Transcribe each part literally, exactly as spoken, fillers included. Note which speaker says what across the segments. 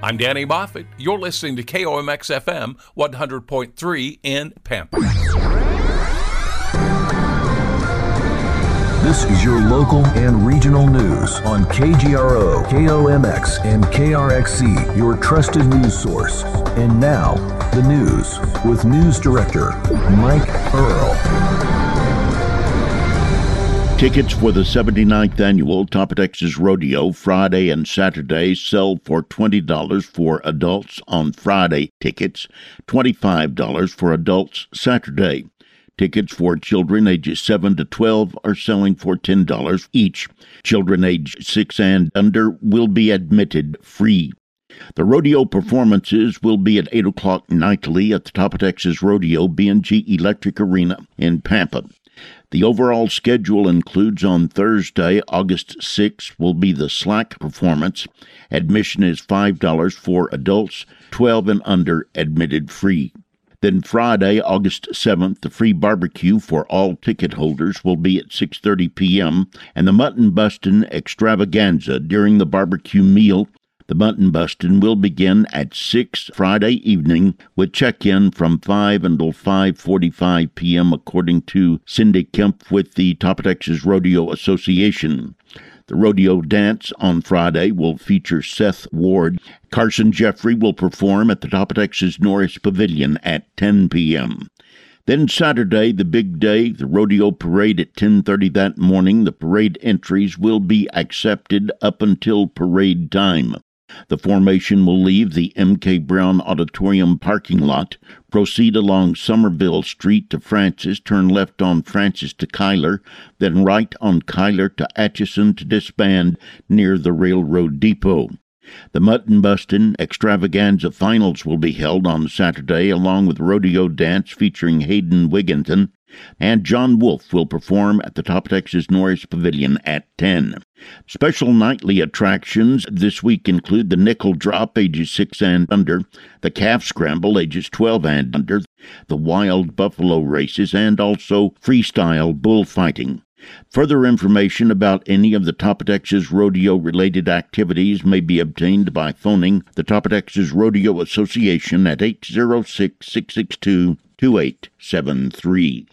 Speaker 1: I'm Danny Moffett. You're listening to K O M X F M one hundred point three in Pampa.
Speaker 2: This is your local and regional news on K G R O, K O M X, and K R X C, your trusted news source. And now, the news with News Director Mike Earl.
Speaker 3: Tickets for the seventy-ninth Annual Top-of-Texas Rodeo Friday and Saturday sell for twenty dollars for adults on Friday tickets, twenty-five dollars for adults Saturday. Tickets for children ages seven to twelve are selling for ten dollars each. Children aged six and under will be admitted free. The rodeo performances will be at eight o'clock nightly at the Top-of-Texas Rodeo B and G Electric Arena in Pampa. The overall schedule includes on Thursday, August sixth, will be the Slack performance. Admission is five dollars for adults, twelve and under admitted free. Then Friday, August seventh, the free barbecue for all ticket holders will be at six thirty p.m. and the Mutton Bustin' Extravaganza during the barbecue meal. The Mutton Bustin' will begin at six Friday evening with check-in from five until five forty-five p.m. according to Cindy Kemp with the Top-of-Texas Rodeo Association. The rodeo dance on Friday will feature Seth Ward. Carson Jeffrey will perform at the Top-of-Texas Norris Pavilion at ten p.m. Then Saturday, the big day, the rodeo parade at ten thirty that morning. The parade entries will be accepted up until parade time. The formation will leave the M K Brown Auditorium parking lot, proceed along Somerville Street to Francis, turn left on Francis to Kyler, then right on Kyler to Atchison to disband near the railroad depot. The Mutton Bustin' Extravaganza finals will be held on Saturday, along with rodeo dance featuring Hayden Wigginton, and John Wolfe will perform at the Top-of-Texas Norris Pavilion at ten. Special nightly attractions this week include the Nickel Drop, ages six and under, the Calf Scramble, ages twelve and under, the Wild Buffalo Races, and also freestyle bullfighting. Further information about any of the Top-of-Texas Rodeo-related activities may be obtained by phoning the Top-of-Texas Rodeo Association at eight zero six, six six two, two eight seven three.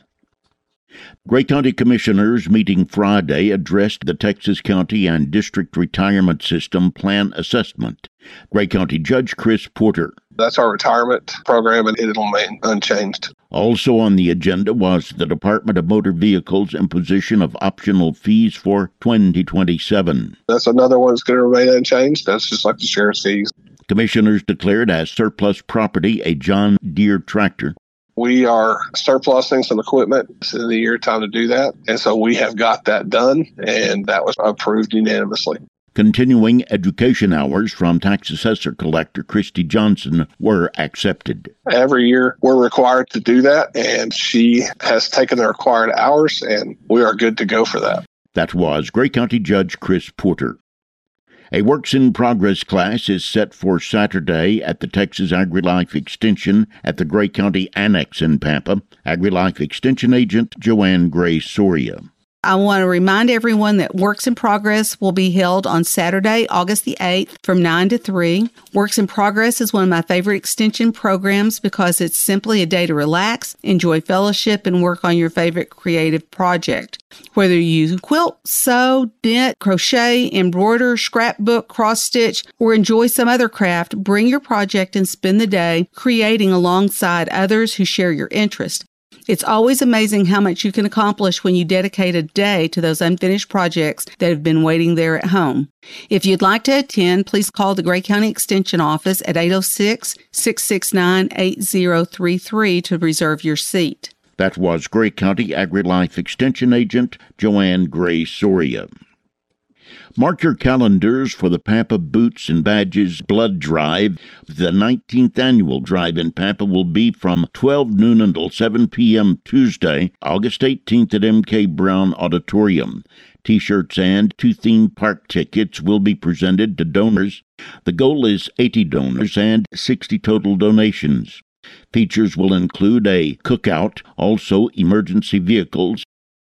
Speaker 3: Gray County Commissioners meeting Friday addressed the Texas County and District Retirement System Plan Assessment. Gray County Judge Chris Porter.
Speaker 4: That's our retirement program, and it'll remain unchanged.
Speaker 3: Also on the agenda was the Department of Motor Vehicles imposition of optional fees for twenty twenty-seven.
Speaker 4: That's another one that's going to remain unchanged. That's just like the sheriff's fees.
Speaker 3: Commissioners declared as surplus property a John Deere tractor.
Speaker 4: We are surplusing some equipment. This is the year time to do that. And so we have got that done, and that was approved unanimously.
Speaker 3: Continuing education hours from Tax Assessor Collector Christy Johnson were accepted.
Speaker 4: Every year we're required to do that, and she has taken the required hours, and we are good to go for that.
Speaker 3: That was Gray County Judge Chris Porter. A Works-in-Progress class is set for Saturday at the Texas AgriLife Extension at the Gray County Annex in Pampa. AgriLife Extension Agent Joanne Gray Soria.
Speaker 5: I want to remind everyone that Works in Progress will be held on Saturday, August the eighth from nine to three. Works in Progress is one of my favorite extension programs because it's simply a day to relax, enjoy fellowship, and work on your favorite creative project. Whether you use quilt, sew, knit, crochet, embroider, scrapbook, cross-stitch, or enjoy some other craft, bring your project and spend the day creating alongside others who share your interest. It's always amazing how much you can accomplish when you dedicate a day to those unfinished projects that have been waiting there at home. If you'd like to attend, please call the Gray County Extension Office at eight oh six, six six nine, eight oh three three to reserve your seat.
Speaker 3: That was Gray County AgriLife Extension Agent Joanne Gray Soria. Mark your calendars for the Pampa Boots and Badges Blood Drive. The nineteenth Annual Drive in Pampa will be from twelve noon until seven p.m. Tuesday, August eighteenth at M K Brown Auditorium. T-shirts and two theme park tickets will be presented to donors. The goal is eighty donors and sixty total donations. Features will include a cookout, also emergency vehicles,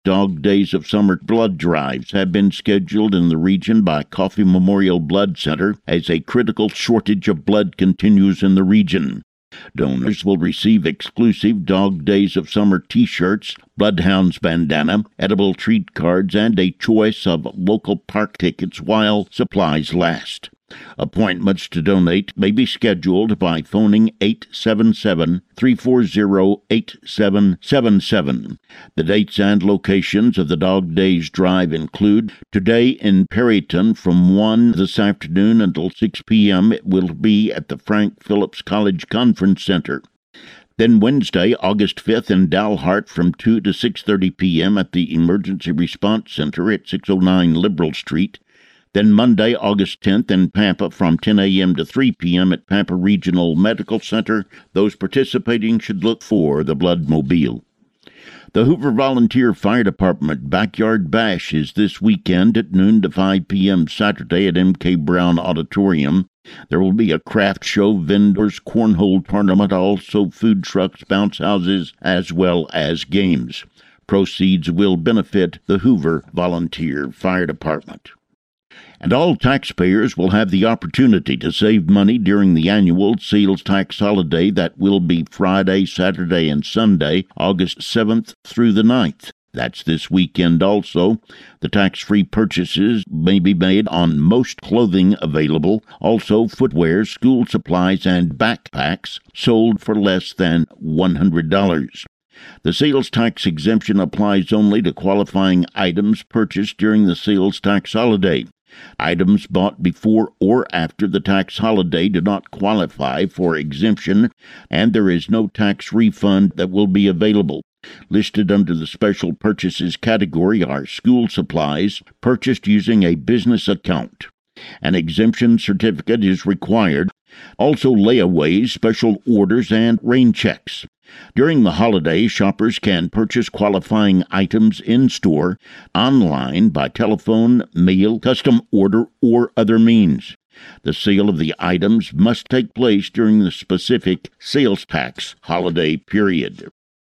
Speaker 3: Dog Days of Summer blood drives have been scheduled in the region by Coffee Memorial Blood Center as a critical shortage of blood continues in the region. Donors will receive exclusive Dog Days of Summer t-shirts, Bloodhounds bandana, edible treat cards, and a choice of local park tickets while supplies last. Appointments to donate may be scheduled by phoning eight seven seven, three four zero, eight seven seven seven. The dates and locations of the Dog Days Drive include today in Perryton from one this afternoon until six p.m. It will be at the Frank Phillips College Conference Center. Then Wednesday, August fifth in Dalhart from two to six thirty p.m. at the Emergency Response Center at six oh nine Liberal Street. Then Monday, August tenth in Pampa from ten a.m. to three p.m. at Pampa Regional Medical Center. Those participating should look for the Bloodmobile. The Hoover Volunteer Fire Department Backyard Bash is this weekend at noon to five p.m. Saturday at M K Brown Auditorium. There will be a craft show, vendors, cornhole tournament, also food trucks, bounce houses, as well as games. Proceeds will benefit the Hoover Volunteer Fire Department. And all taxpayers will have the opportunity to save money during the annual sales tax holiday that will be Friday, Saturday, and Sunday, August seventh through the ninth. That's this weekend also. The tax-free purchases may be made on most clothing available, also footwear, school supplies, and backpacks sold for less than one hundred dollars. The sales tax exemption applies only to qualifying items purchased during the sales tax holiday. Items bought before or after the tax holiday do not qualify for exemption, and there is no tax refund that will be available. Listed under the special purchases category are school supplies purchased using a business account. An exemption certificate is required. Also layaways, special orders, and rain checks. During the holiday, shoppers can purchase qualifying items in-store, online, by telephone, mail, custom order, or other means. The sale of the items must take place during the specific sales tax holiday period.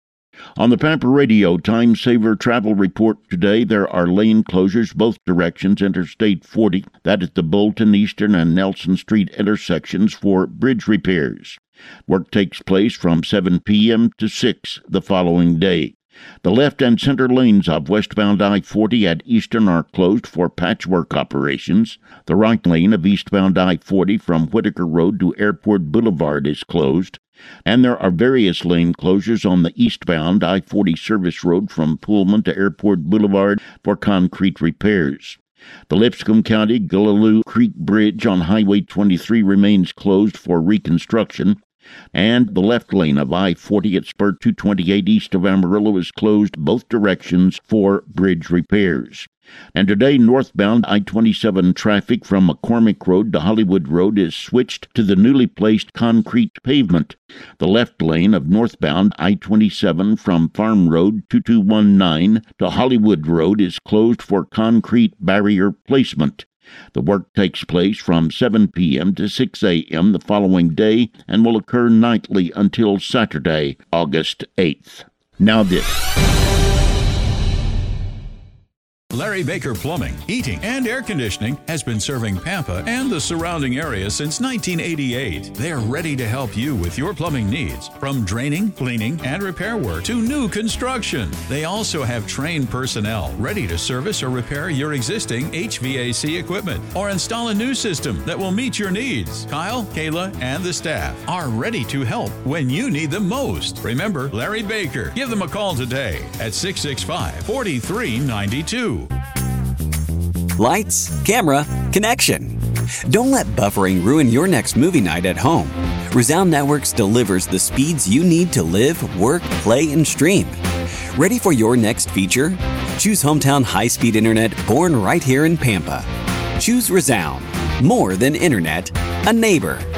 Speaker 3: On the Pampa Radio Time Saver Travel Report today, there are lane closures both directions, Interstate forty, that at the Bolton, Eastern, and Nelson Street intersections for bridge repairs. Work takes place from seven p.m. to six the following day. The left and center lanes of westbound I forty at Eastern are closed for patchwork operations. The right lane of eastbound I forty from Whitaker Road to Airport Boulevard is closed. And there are various lane closures on the eastbound I forty service road from Pullman to Airport Boulevard for concrete repairs. The Lipscomb County Gillaloe Creek Bridge on Highway twenty-three remains closed for reconstruction, and the left lane of I forty at Spur two twenty-eight east of Amarillo is closed both directions for bridge repairs. And today, northbound I twenty-seven traffic from McCormick Road to Hollywood Road is switched to the newly placed concrete pavement. The left lane of northbound I twenty-seven from Farm Road two two one nine to Hollywood Road is closed for concrete barrier placement. The work takes place from seven p.m. to six a.m. the following day and will occur nightly until Saturday, August eighth. Now this.
Speaker 6: Larry Baker Plumbing, Heating, and Air Conditioning has been serving Pampa and the surrounding area since nineteen eighty-eight. They're ready to help you with your plumbing needs, from draining, cleaning, and repair work to new construction. They also have trained personnel ready to service or repair your existing H V A C equipment or install a new system that will meet your needs. Kyle, Kayla, and the staff are ready to help when you need them most. Remember Larry Baker. Give them a call today at six six five, four three nine two.
Speaker 7: Lights, camera, connection. Don't let buffering ruin your next movie night at home. Resound Networks delivers the speeds you need to live, work, play, and stream. Ready for your next feature? Choose hometown high-speed internet born right here in Pampa. Choose Resound. More than internet, a neighbor.